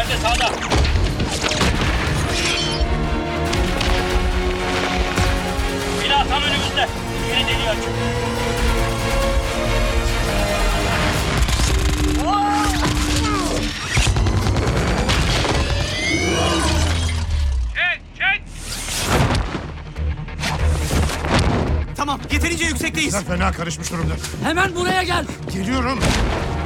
İleride sağda. Bina tam önümüzde. Yeni deliği açın. Çek! Tamam, yeterince yüksekteyiz. Fena karışmış durumda. Hemen buraya gel. Geliyorum.